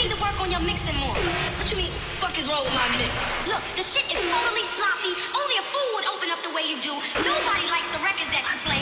need to work on your mixing more. What you mean, fuck is wrong with my mix? Look, the shit is totally sloppy. Only a fool would open up the way you do. Nobody likes the records that you play.